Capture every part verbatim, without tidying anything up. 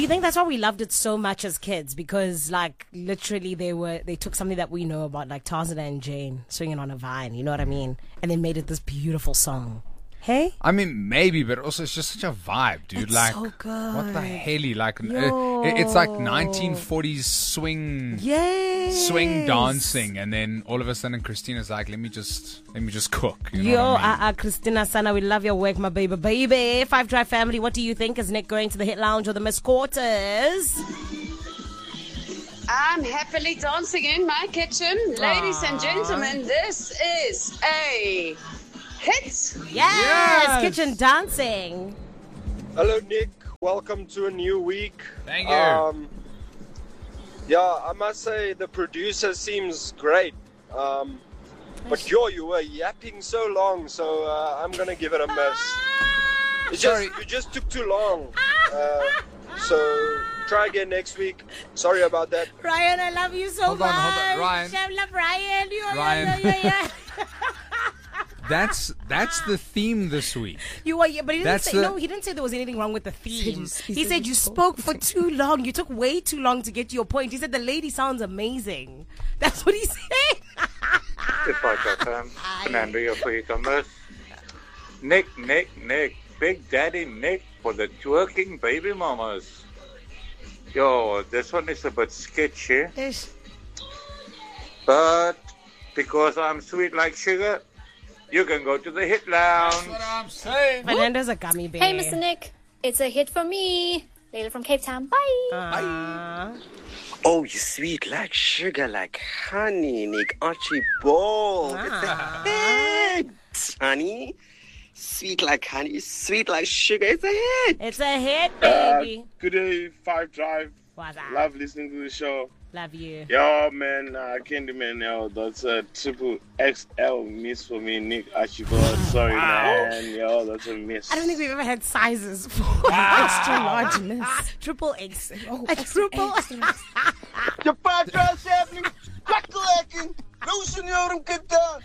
you think that's why we loved it so much as kids? Because, like, literally, they were they took something that we know about, like Tarzan and Jane swinging on a vine. You know what I mean? And then made it this beautiful song. Hey? I mean, maybe, but also it's just such a vibe, dude. It's like, so good. what the hell? Like, Yo. uh, it- it's like nineteen forties swing, Yes. swing dancing, and then all of a sudden, Christina's like, "Let me just, let me just cook." You know Yo, what I mean? uh, uh, Christina Sana, we love your work, my baby, baby. Five Drive family, what do you think? Is Nick going to the Hit Lounge or the Miss Quarters? I'm happily dancing in my kitchen. Ladies and gentlemen, this is a hit. Yes, Yes. kitchen dancing. Hello, Nick. Welcome to a new week. Thank you. Um, yeah, I must say the producer seems great. Um, but yo, you were yapping so long, so uh, I'm gonna give it a miss. It Sorry. just you just took too long. Uh, so try again next week. Sorry about that. Ryan, I love you so Hold on, much. hold on, Ryan. I love Ryan. You, Ryan. Yeah, yeah, yeah. That's that's the theme this week. You were, yeah, but he didn't That's say the- no. He didn't say there was anything wrong with the theme. you- He, he said, said you you spoke for too long. You took way too long to get to your point. He said the lady sounds amazing. That's what he said. If I got um, Fernando here for you to miss. Nick, Nick, Nick, Big Daddy Nick for the twerking baby mamas. Yo, this one is a bit sketchy, Ish. but because I'm sweet like sugar, you can go to the Hit Lounge. I'm saying. Fernando's a gummy bear. Hey, Mister Nick. It's a hit for me. Layla from Cape Town. Bye. Aw. Oh, you sweet like sugar, like honey, Nick Archibald. It's a hit, honey. Sweet like honey, sweet like sugar. It's a hit. It's a hit, baby. Good day, Five Drive. What's up? Love listening to the show. Love you. Yo, man, uh, Candyman, yo, that's a triple X L miss for me, Nick Archibald. Sorry, man. Yo, that's a miss. I don't think we've ever had sizes for Extra large miss. triple X. Oh, a extra, triple extra. Je Five Drive family, kakkelekking, loosen your get down.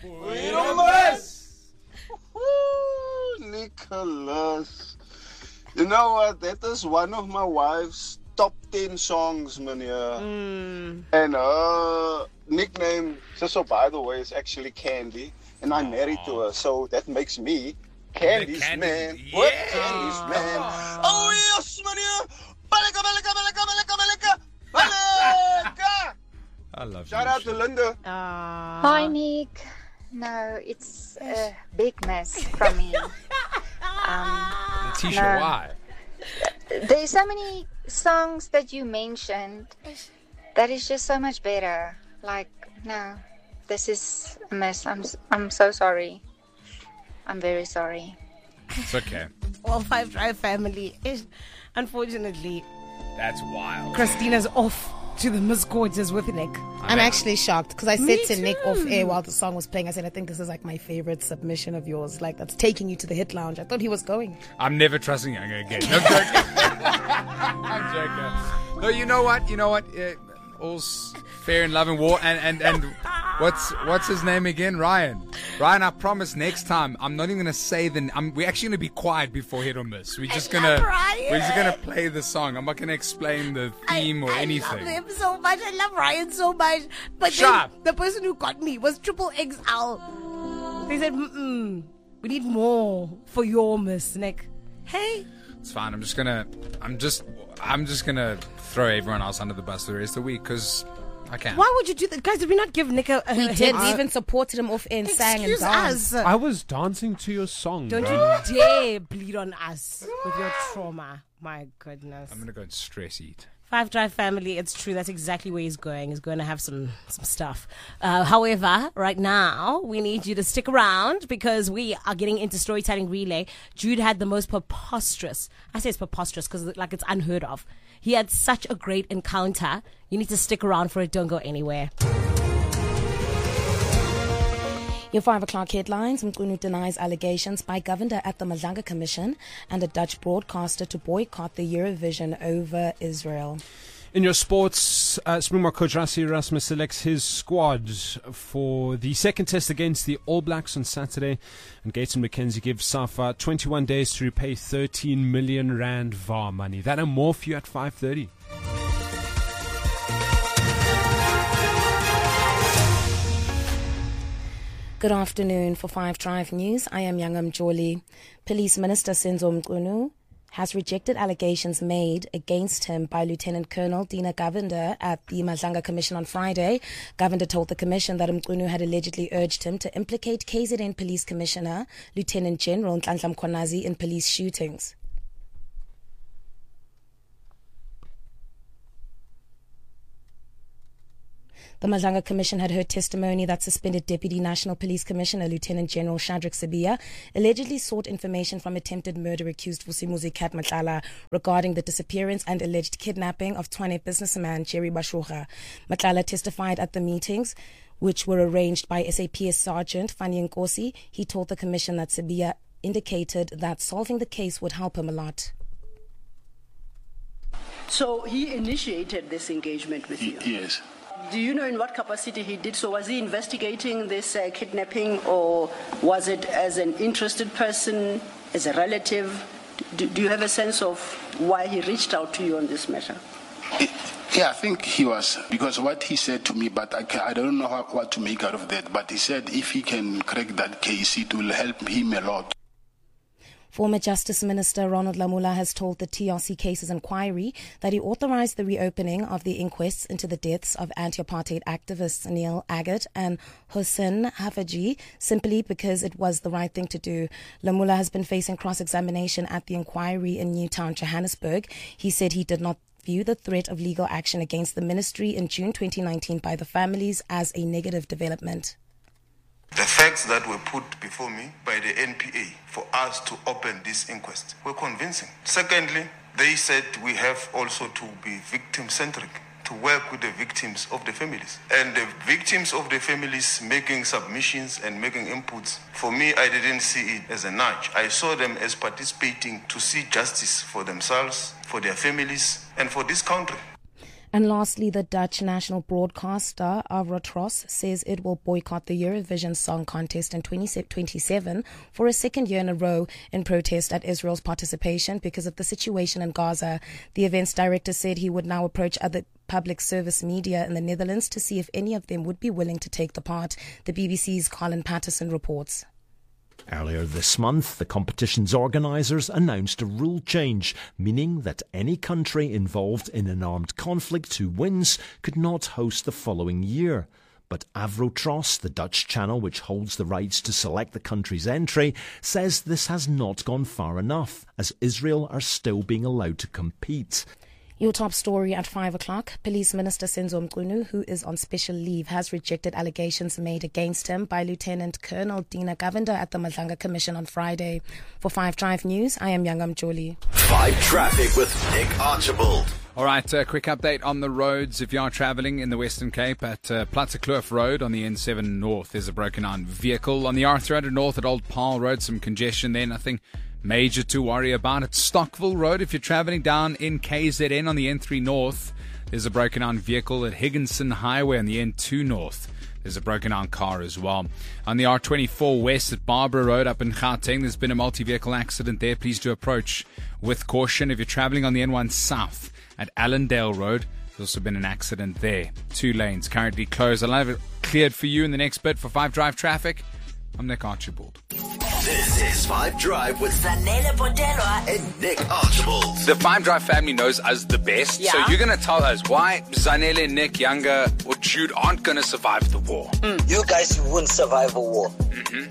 Nicholas. You know what? That is one of my wife's top ten songs, man. Yeah. Mm. And her nickname, just so by the way, is actually Candy. And I'm married to her, so that makes me Candy's Candy- man. yeah. What? Candy's man. Oh, yes, man. Yeah. Balika, balika, balika, balika, balika. Balika. I love Shout you. out to Linda. Aw. Hi, Nick. No, it's a big mess from me. Um, Letitia, No. why? there's so many songs that you mentioned that is just so much better. Like, no, this is a mess. I'm, s- I'm so sorry. I'm very sorry. It's okay. Well, Five Drive family is, unfortunately, That's wild. Christina's off to the Miss Quarters with Nick. I'm actually shocked because I Me said to Nick off too. air while the song was playing, I said, I think this is like my favorite submission of yours. Like, that's taking you to the Hit Lounge. I thought he was going. I'm never trusting you again. No, I'm joking. I'm joking. No, you know what? You know what? Uh, all's fair in love and war. And, and, and what's what's his name again? Ryan. Ryan, I promise next time I'm not even going to say the... I'm, we're actually going to be quiet before hit or miss. We're just going to... Ryan. We're just going to play the song. I'm not going to explain the theme or I anything. love him so much. I love Ryan so much. But Shut then the person who got me was Triple X L. They said, mm-mm, we need more for your Miss Nick. Hey. It's fine. I'm just going to... I'm just... I'm just going to throw everyone else under the bus the rest of the week because I can. Why would you do that? Guys, did we not give Nick a, a We a did. hit? We even supported him off air and sang and Excuse danced. us. I was dancing to your song. Don't bro. you dare bleed on us with your trauma. My goodness. I'm going to go and stress eat. Five Drive family, it's true. That's exactly where he's going. He's going to have some, some stuff. Uh, however, right now, we need you to stick around because we are getting into Storytelling Relay. Jude had the most preposterous, I say it's preposterous because like it's unheard of. He had such a great encounter. You need to stick around for it. Don't go anywhere. Your five o'clock headlines. Mqunu denies allegations by governor at the Madlanga Commission and a Dutch broadcaster to boycott the Eurovision over Israel. In your sports, uh, Springbok coach Rassie Erasmus selects his squad for the second test against the All Blacks on Saturday. And Gaten McKenzie gives SAFA twenty-one days to repay thirteen million rand V A R money. That and more for you at five thirty. Good afternoon. For Five Drive News, I am Yangam Joli. Police Minister Senzo Mqunu has rejected allegations made against him by Lieutenant Colonel Dina Govender at the Madlanga Commission on Friday. Govender told the Commission that Mqunu had allegedly urged him to implicate K Z N Police Commissioner Lieutenant General Nhlanhla Mkhwanazi in police shootings. The Madlanga Commission had heard testimony that suspended Deputy National Police Commissioner Lieutenant General Shadrack Sibiya allegedly sought information from attempted murder accused Vusimuzi Kat Matlala regarding the disappearance and alleged kidnapping of Tshwane businessman Jerry Bashugha. Matlala testified at the meetings, which were arranged by S A P S Sergeant Fanny Nkosi. He told the Commission that Sibiya indicated that solving the case would help him a lot. So he initiated this engagement with you? Yes. Do you know in what capacity he did so? Was he investigating this uh, kidnapping, or was it as an interested person, as a relative? Do, do you have a sense of why he reached out to you on this matter? It, yeah, I think he was, because what he said to me, but I, can, I don't know how, what to make out of that, but he said if he can crack that case, it will help him a lot. Former Justice Minister Ronald Lamola has told the T R C Cases Inquiry that he authorized the reopening of the inquests into the deaths of anti-apartheid activists Neil Agat and Hussein Hafaji simply because it was the right thing to do. Lamola has been facing cross-examination at the inquiry in Newtown, Johannesburg. He said he did not view the threat of legal action against the ministry in June twenty nineteen by the families as a negative development. The facts that were put before me by the N P A for us to open this inquest were convincing. Secondly, they said we have also to be victim-centric, to work with the victims of the families. And the victims of the families making submissions and making inputs, for me, I didn't see it as a nudge. I saw them as participating to see justice for themselves, for their families, and for this country. And lastly, the Dutch national broadcaster Avrotros says it will boycott the Eurovision Song Contest in twenty twenty-seven for a second year in a row in protest at Israel's participation because of the situation in Gaza. The events director said he would now approach other public service media in the Netherlands to see if any of them would be willing to take the part. The B B C's Colin Patterson reports. Earlier this month, the competition's organisers announced a rule change, meaning that any country involved in an armed conflict who wins could not host the following year. But Avrotros, the Dutch channel which holds the rights to select the country's entry, says this has not gone far enough, as Israel are still being allowed to compete. Your top story at five o'clock. Police Minister Senzo Mqunu, who is on special leave, has rejected allegations made against him by Lieutenant Colonel Dina Govender at the Madlanga Commission on Friday. For Five Drive News, I am Yangam Joli. Five Traffic with Nick Archibald. All right, a uh, quick update on the roads. If you are travelling in the Western Cape at uh, Plattekloof Road on the N seven North, there's a broken down vehicle. On the R three hundred North at Old Paarl Road, some congestion there, nothing major to worry about. At Stockville Road, if you're travelling down in K Z N on the N three North, there's a broken down vehicle. At Higginson Highway on the N two North, there's a broken down car as well. On the R twenty-four West at Barbara Road up in Gauteng, there's been a multi-vehicle accident there. Please do approach with caution. If you're travelling on the N one South at Allendale Road, there's also been an accident there. Two lanes currently closed. I'll have it cleared for you in the next bit. For Five Drive Traffic, I'm Nick Archibald. This is Five Drive with Zanele Bodelwa and Nick Archibald. The Five Drive family knows us the best, Yeah. so you're going to tell us why Zanele, Nick, Younger, or Jude aren't going to survive the war. You guys wouldn't survive a war. Mm-hmm.